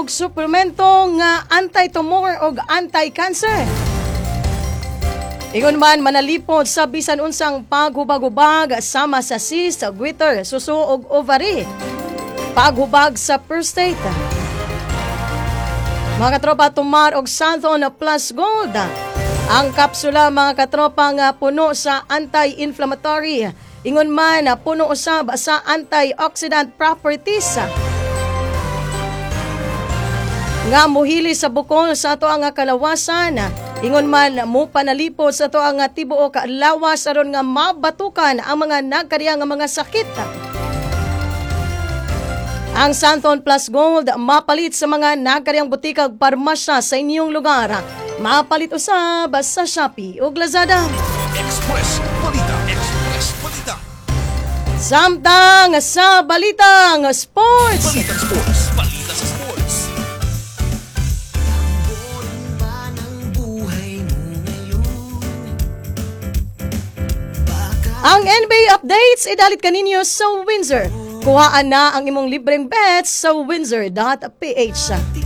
og suplemento nga anti-tumor og anti-cancer. Ingon man manalipod sa bisan unsang paghubag-hubag sama sa cyst, goiter, suso ug ovary. Paghubag sa prostate. Mga katropa, tumar og Santhon Plus Gold. Ang kapsula mga katropa nga puno sa anti-inflammatory. Ingon man puno usab sa antioxidant properties. Nga muhili sa bukol sa ato ang kalawasan. Ingon man mo panalipod sa ato ang tibuok lawas aron nga mabatukan ang mga nagkariya nga mga sakit. Ang Santhon Plus Gold mapalit sa mga nagkariyang butikag parmasya sa inyong lugar. Mapalit usab sa Shopee ug Lazada. Express Balita. Express Balita. Samtang sa Balitang Sports. Balitang Sports. Balita sa Sports. Ang NBA updates idalit kaninyo sa Windsor. Kuhaan na ang imong libreng bets sa windsor.ph.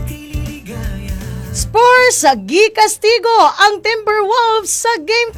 Spurs gikastigo ang Timberwolves sa Game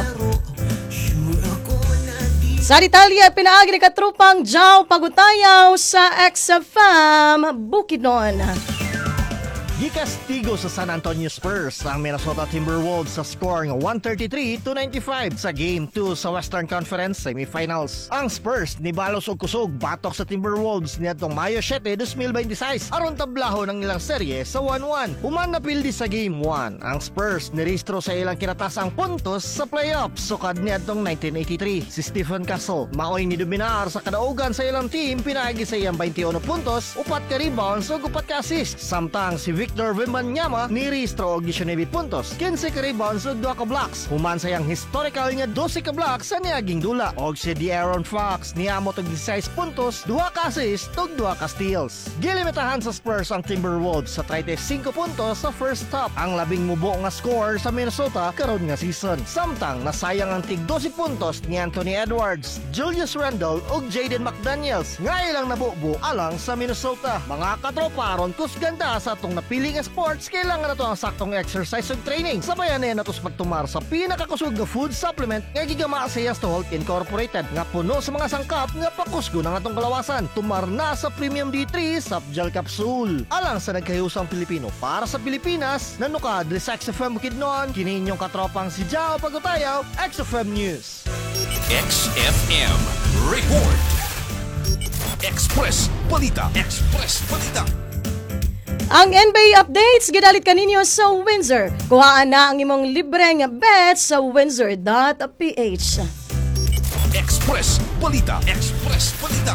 2. Sa Italia, pinaagi ni katrupang Jao Pagutayaw sa XFM Bukidnon. Gikastigo sa San Antonio Spurs ang Minnesota Timberwolves sa scoring 133-95 sa Game 2 sa Western Conference Semifinals. Ang Spurs nibalos og kusog batok sa Timberwolves niadtong Mayo 7, 2026 aron tablaho ng ilang serye sa 1-1. Human napildi sa Game 1, ang Spurs nirehistro sa ilang kinatasang puntos sa playoffs sukad niadtong 1983. Si Stephen Castle maoy ni dominar sa kadaugan sa ilang team pinaagi sa iyang 21 puntos, 4 ka rebounds ug 4 ka assists. Samtang si Victor Wembanyama nirehistro og 19 puntos, 15 ka rebounds ug 2 ka blocks. Human sa iyang historical niya 12 ka blocks sa niaging dula. Og si De'Aaron Fox niamot og 16 puntos, 2 ka assists ug 2 ka steals. Gilimitahan sa Spurs ang Timberwolves sa 35 puntos sa first half, ang labing mubo nga score sa Minnesota karon nga season. Samtang nasayang ang tig 12 puntos ni Anthony Edwards, Julius Randle ug Jaden McDaniels nga ilang nabubo alang sa Minnesota. Mga katropa, ron kusganda sa atong napili nga sports, kailangan na to ang saktong exercise ug training. Sabayan na natos pagtumar sa pinakakusog nga food supplement nga gigama sa Yasto Health Incorporated nga puno sa mga sangkap nga pakusgo ng atong kalawasan. Tumar na sa Premium D3 Subgel Capsule. Alang sa nagkahiyusang Pilipino para sa Pilipinas, nanukad sa XFM Bukidnon, kini inyong katropang si Jao Pagutayaw, XFM News. XFM Report. Express Balita. Express Balita. Ang NBA updates gidalit kaninyo sa Windsor. Kuhaan na ang imong libreng bets sa windsor.ph. Express Balita. Express Balita.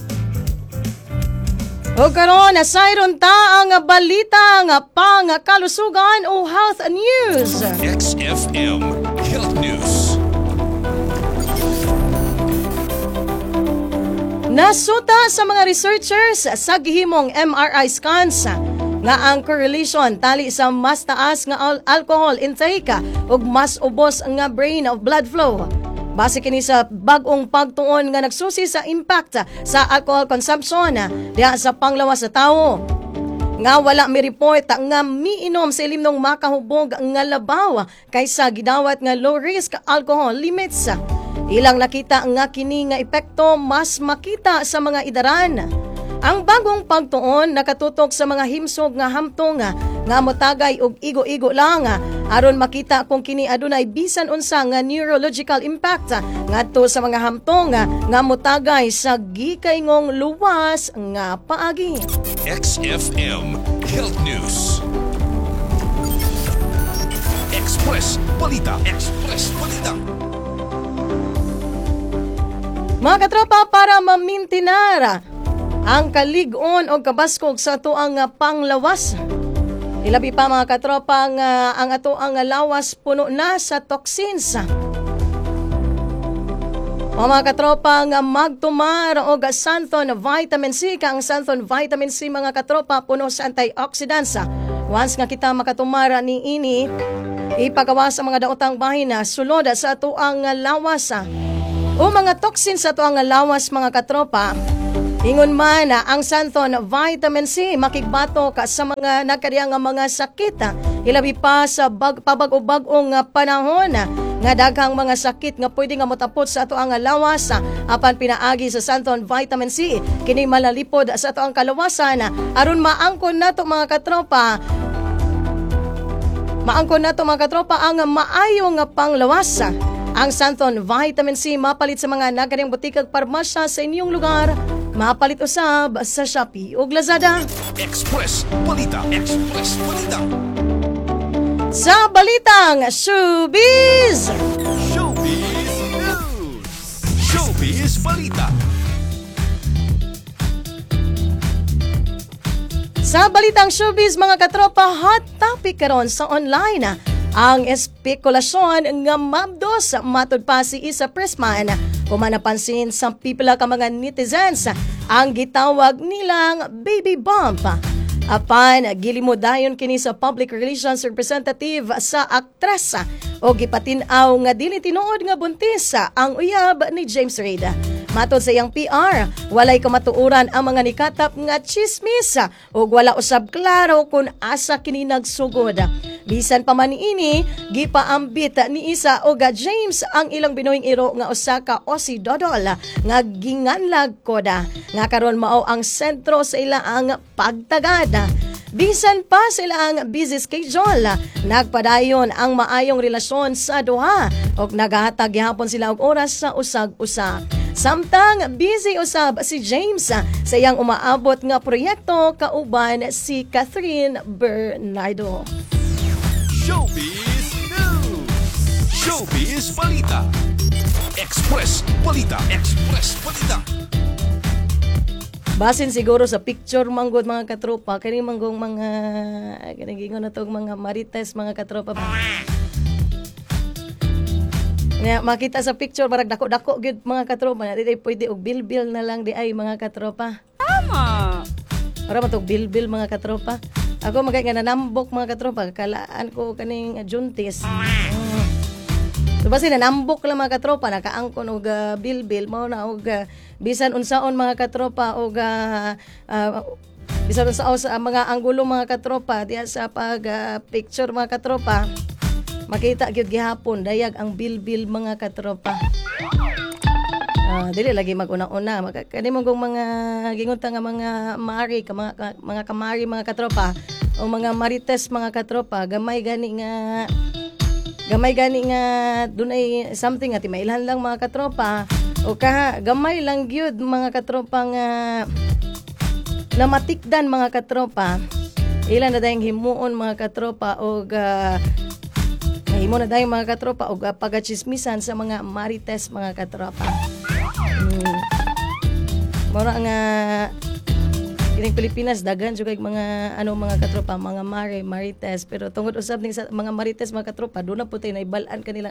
O karon nasayron ta ang balita nga pangkalusugan o health news. XFM Health News. Nasuta sa mga researchers sa gihimong MRI scans nga ang correlation tali sa mas taas nga alcohol intake ug mas ubos nga brain of blood flow. Base kini sa bag-ong pagtuon nga nagsusi sa impact sa alcohol consumption diha sa panglawas sa tawo. Nga wala mi report nga miinom sa ilimnong makahubog nga labaw kaysa gidawat nga low risk alcohol limits. Ilang nakita nga kini nga epekto mas makita sa mga idaran. Ang bagong pagtuon nakatutok sa mga himsog nga hamtong nga motagay og igo-igo lang aron makita kung kini adunay bisan unsa nga neurological impact ngadto sa mga hamtong nga motagay sa gikaingong luwas nga paagi. XFM Health News. Express Balita. Express Balita. Mga katropa, para mamintinar ang kalig-on o kabaskog sa atoang panglawas. Ilabi pa mga katropa nga ang atoang lawas puno na sa toxins. Mga katropa nga magtumar og Santhon Vitamin C, ang Santhon Vitamin C mga katropa puno sa antioxidants. Once nga kita makatumara ni ini, ipagawas sa mga daotang bahin na sulod sa atoang lawas. O mga toxins sa atoang lawas mga katropa, Ingon man ang Santon Vitamin C makigbatok sa mga nagkadiyang nga mga sakit. Ilabi pa sa pabag-o-bag-ong panahon nga daghang mga sakit nga pwede nga motapot sa ato ang lawas apan pinaagi sa Santon Vitamin C kini malalipod sa ato ang kalawasan aron maangkon nato mga katropa ang maayo nga panglawas. Ang Santon Vitamin C mapalit sa mga nagkadiyang butikag parmasya sa inyong lugar. Mapalit usab sa Shopee ug Lazada. Express Balita. Express Balita. Sa balitang Showbiz! Showbiz News. Showbiz Balita. Sa balitang showbiz mga katropa, hot topic karon sa online ang espekulasyon nga mabdos matud pa si Isa Pressman kung napansin sa pipila ka mga netizens ang gitawag nilang baby bump. Apan gilimudayon kini sa public relations representative sa aktresa o gipatin-aw nga dili tinuod nga buntis ang uyab ni James Reid. Matod sa iyang PR, walay kamatuuran ang mga nikatap nga chismis ug wala usab klaro kung asa kini nagsugod. Bisan pa man ini, gipaambit ni Isa o James ang ilang binuhing iro nga usa ka Aussie Dodol nga ginganlag koda nga karon mao ang sentro sa ilang pagtagad. Bisan pa sila ang busy schedule, nagpadayon ang maayong relasyon sa duha ug nagahatag gihapon sila og oras sa usag-usa. Samtang busy usab si James sa iyang umaabot nga proyekto kauban si Catherine Bernardo. Showbiz News. Showbiz Balita. Express Balita. Express Balita. Basin siguro sa picture manggod mga katropa, kani manggong mga gingon na tong mga marites mga katropa ba. Nga makita sa picture barag dako-dako gyud mga katropa, na di pwede og bilbil na lang di ay mga katropa. Tama. Para matog bilbil mga katropa. Ako magay nga nanambok mga katropa, kalaan ko kaning juntis. So basi nanambok lang mga katropa, nakaangkon og bilbil mo na og bisan unsaon mga katropa og bisan unsaon sa mga anggulo mga katropa diya sa pag picture mga katropa. Makita gyud gihapon dayag ang bilbil mga katropa. Dili lagi maguna-una kani mong mga gingunta nga mga mari mga kamari mga katropa o mga marites mga katropa gamay gani nga dunay something ati mailhan lang mga katropa o gamay lang gyud mga katropa nga namatikdan mga katropa ilan na dayang himuon mga katropa o himo na dayang mga katropa o pagachismisan sa mga marites mga katropa. Mura nga kining Pilipinas daghan jud kay mga mga katropa, mga marites pero tungod usab ning sa mga marites mga katropa do na puti na ibalan kanila.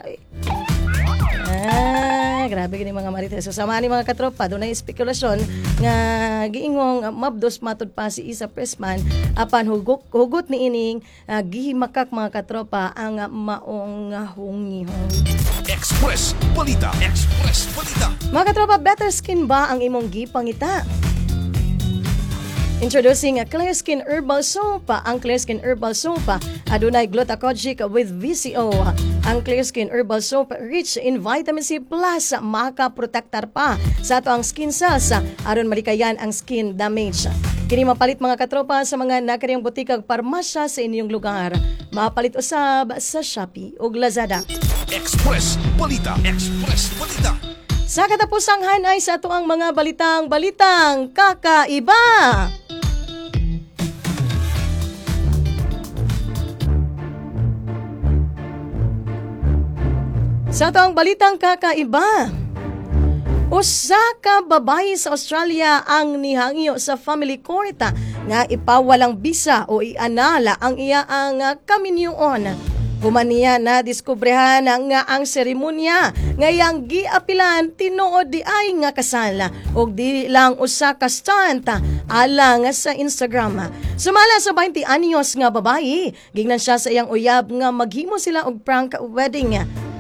Grabe kini mga marites. So sama ni mga katropa do na spekulasyon nga giingong mabdos matud pa si Isa Pressman apan hugot ni ining gihimakak mga katropa ang maong hungihong. Express Balita. Express Balita. Mga katropa, better skin ba ang imong gipangita? Introducing a Clear Skin Herbal Soap. Ang Clear Skin Herbal Soap adunay glucocorticoid with VCO. Ang Clear Skin Herbal Soap rich in vitamin C plus makaprotektar pa sa ato ang skin cells aron malikayan ang skin damage. Kini mapalit mga katropa sa mga nakariyang butikag parmasya sa inyong lugar. Mapalit usab sa Shopee ug Lazada. Express Balita. Express Balita. Sa katapusang hanay sa ato ang mga balitang kakaiba. Sa ato ang balitang kakaiba, usa ka babae sa Australia ang nihangyo sa family court nga ipawalang bisa o ianala ang iya ang kaminyoon. Human niya na diskubrehan nga ang seremonya nga yang giapilan tinuod di ay nga kasal og di lang usa ka stunt alang sa Instagram. Sumala sa 20 anyos nga babae, gingnan siya sa iyang uyab nga maghimo sila og prank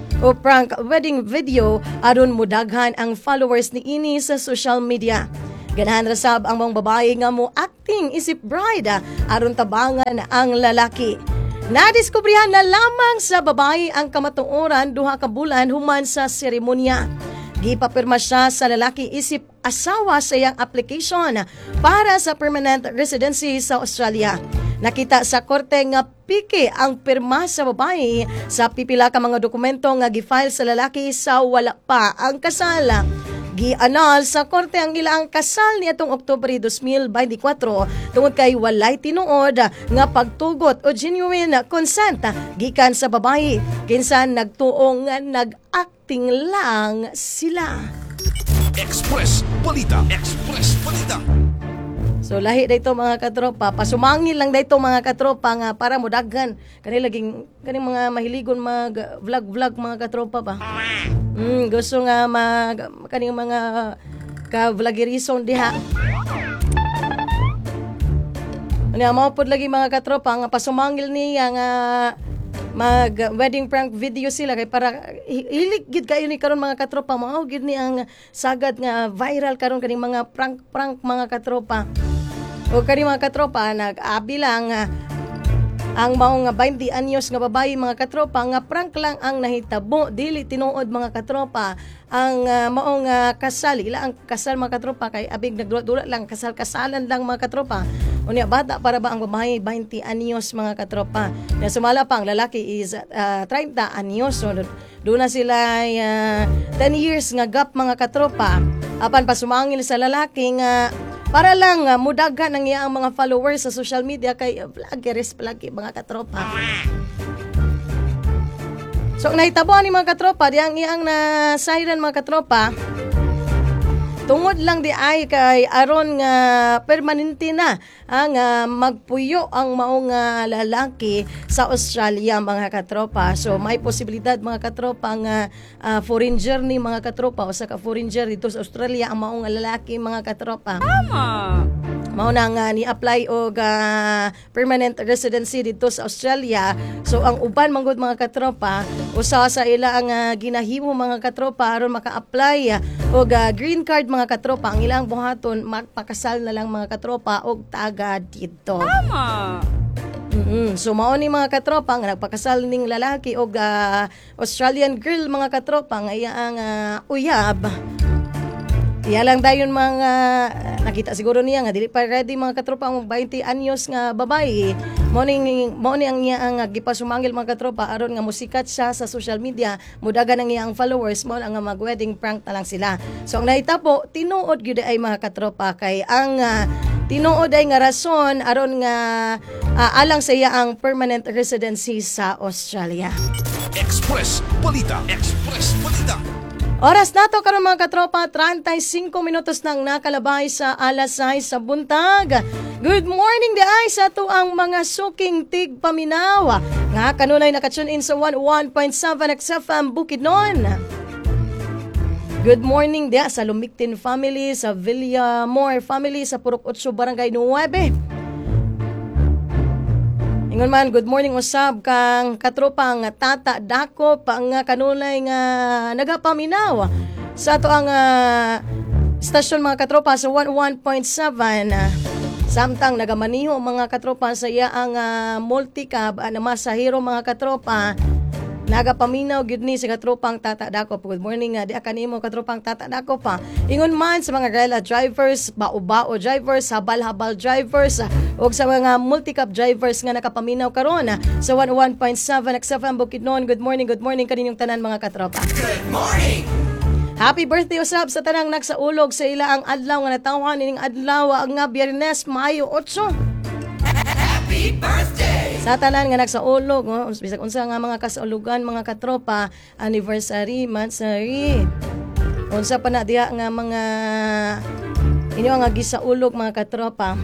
wedding video aron mudaghan ang followers ni ini sa social media. Ganahan ra sab ang mga babae nga mo acting isip bride aron tabangan ang lalaki. Nadiskubrihan na lamang sa babae ang kamatuoran duha ka bulan human sa seremonya. Gipapirma siya sa lalaki isip asawa sa iyang application para sa permanent residency sa Australia. Nakita sa korte nga piki ang pirma sa babae sa pipila ka mga dokumento nga gifile sa lalaki sa wala pa ang kasal. Gianal sa korte ang ilang kasal niadtong Oktubre 2024 tungod kay walay tinuod nga pagtugot o genuine consent gikan sa babae kinsa nagtuong nga nag-acting lang sila. Express Balita. Express Balita. So lahi dayto mga katropa, pasumangil lang dayto mga katropa nga para modaghan kani mga mahiligon mag vlog mga katropa ba. Gusto nga kaning mga ka-vloggerison diha. Ano mao pod lagi mga katropa nga pasumangil niya nga mag wedding prank video sila kay para hilig gid kayo ni karon mga katropa mao gid ni ang sagad nga viral karon kaning mga prank mga katropa. O kani mga katropa nag-abi lang ang mao nga 20 anyos nga babae mga katropa nga prank lang ang nahitabo dili tinuod mga katropa ang mao nga kasal ila ang kasal mga katropa kay abig nagdula lang kasalan lang mga katropa unya bata para ba ang babae 20 anyos mga katropa na sumala pa ang lalaki is 30 anyos so doon na sila 10 years nga gap mga katropa apan pasumangil sa lalaki nga para lang mudagan ang iyang mga followers sa social media kay vloggeres palagi mga katropa. So nahitabo ni mga katropa di ang iyang na siren mga katropa. Tungod lang di ay kay aron nga permanente na ang magpuyo ang maong lalaki sa Australia mga katropa. So may posibilidad mga katropa nga foreign journey mga katropa o sa foreign journey dito sa Australia ang maong lalaki mga katropa. Tama. Mao na nga ni-apply og permanent residency dito sa Australia. So ang uban manggod mga katropa usa sa ila ang ginahimo mga katropa aron maka-apply og green card mga katropa ang ilang buhaton magpakasal na lang mga katropa og taga dito. Tama. So mao ni mga katropa nga nagpakasal ning lalaki og Australian girl mga katropa nga iya ang uyab. Iya lang dayon mga nakita siguro niya nga dili pa ready mga katropa ang 20 anyos nga babae. Mao ni ang iya ang gipasumangil mga katropa aron nga musikat siya sa social media, mudagan ang iyang followers mo ang mag-wedding prank na lang sila. So ang nahitabo tinuod gyud ay mga katropa kay ang tinuod ay nga rason aron nga alang sa iya ang permanent residency sa Australia. Express Balita. Express Balita. Oras nato karon mga katropa 35 minutos nang nakalabay sa alas 6 sa buntag. Good morning diay sa tuang mga suking tigpaminaw nga kanunay nakatune in sa 101.7 XFM Bukidnon. Good morning dia sa Lumiktin family, sa Villamor family, sa Purok 8 Barangay 9. Ingon man, good morning usab kang katropang Tata Dako pang kanunay nga nagapaminaw sa ato ang stasyon mga katropa sa 101.7. Samtang nagamaniho mga katropa sa iya ang multicab na masahero mga katropa. Nagapaminaw gyud ni sa katropang Tata Dako. Good morning di kanimo katropang Tata Dako pa. Ingon man sa mga rela drivers, bao-bao drivers, habal-habal drivers ug sa mga multicab drivers nga nakapaminaw karon sa 101.7 XFM Bukidnon. Good morning kaninyong tanan mga katropa. Good morning. Happy birthday usab sa tanang nagsaulog sa ila ang adlaw nga natawhan ining adlaw nga Biyernes Mayo 8. Happy birthday. Sa tanan nga nagsaulog, bisag unsa nga mga kasaulugan mga katropa, anniversary, mansary. Unsa pa na diha nga mga inyo nga gisaulog mga katropa.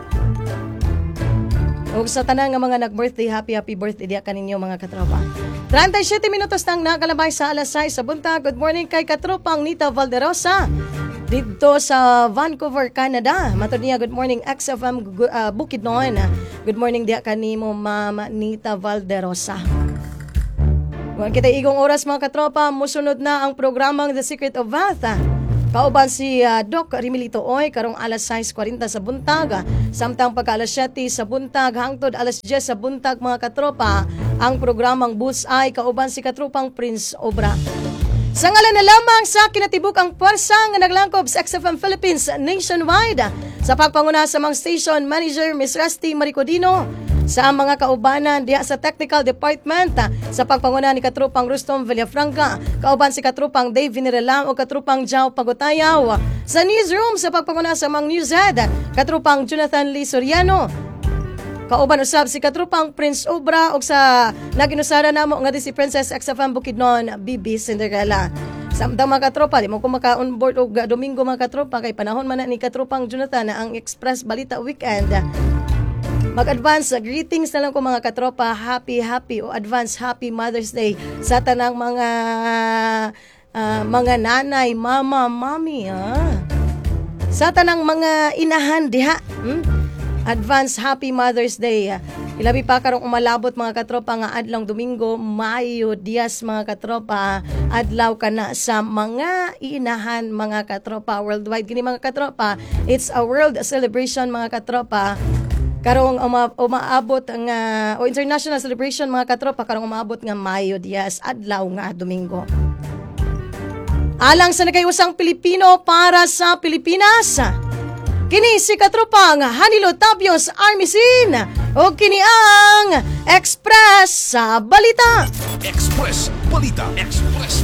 Ug sa tanan nga mga nag-birthday, happy birthday diha kaninyo mga katropa. 37 minutos nang nakalabay sa alas 6 sa buntag. Good morning kay katropang Nita Valderosa dito sa Vancouver, Canada. Matod niya, good morning XFM Bukidnon. Good morning diha kanimo Mama Nita Valderosa. Kung kita igong oras mga katropa, musunod na ang programang The Secret of Wealth. Kauban si Doc Rimilito Oy karong alas 6:40 sa buntag, samtang pagka alas 7 sa buntag hangtod alas 10 sa buntag mga katropa ang programang Bullseye kauban si katropang Prince Obra. Sa ngalan na lamang sa kinatibuk-ang pwersa nga naglangkob sa XFM Philippines nationwide, sa pagpanguna sa mga station manager Ms. Rusty Maricodino, sa mga kaubanan diha sa technical department, sa pagpanguna ni katropang Rustom Villafranca, kauban si katropang Dave Vinerelam o katropang Jao Pagutayaw, sa newsroom sa pagpanguna sa mga newshead, katropang Jonathan Lee Soriano, kauban usab si katropang Prince Obra ug sa naginusara namo nga di si Princess XFM Bukidnon Bibi Cinderella. Samtang mga katropa, di mo ko maka-on board og Domingo mga katropa kay panahon man na ni katropang Jonathan na ang Express Balita Weekend. Mag-advance greetings na lang ko mga katropa, happy o advance happy Mother's Day sa tanang mga nanay, mama, mami, sa tanang mga inahan diha. Advance happy Mother's Day. Ilabi pa karong umalabot mga katropa nga adlong Domingo, Mayo 10 mga katropa, adlaw ka na sa mga inahan mga katropa worldwide. Kini mga katropa, it's a world celebration mga katropa. Karong umaabot nga o international celebration mga katropa karong umaabot nga Mayo 10 adlaw nga Domingo. Alang sa nagayusang Pilipino para sa Pilipinas. Kini si katropang Hanilo Tapios Armisin o kini ang Express sa Balita. Express Balita. Express